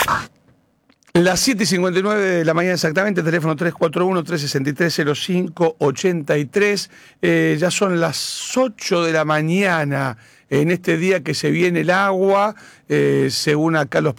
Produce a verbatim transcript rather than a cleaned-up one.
Las siete y cincuenta y nueve de la mañana exactamente, teléfono tres cuatro uno, tres seis tres, cero cinco ocho tres. Eh, ya son las ocho de la mañana en este día que se viene el agua, eh, según acá los